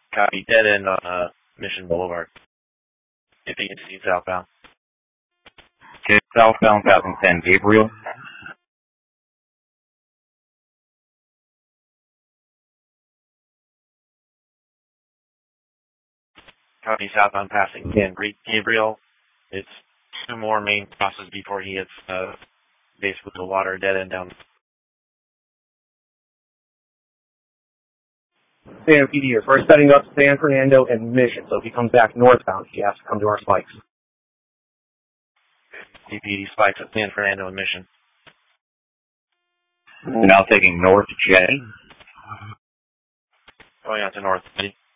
Copy. Dead end on Mission Boulevard. If you can see southbound. Okay, southbound passing San Gabriel. Copy. Southbound passing San Gabriel. It's 2 more main crosses before he hits base with the water. Dead end down. San PD is we're setting up San Fernando and Mission, so if he comes back northbound, he has to come to our spikes. CPD spikes at San Fernando and Mission. Now taking north J. Going out to north.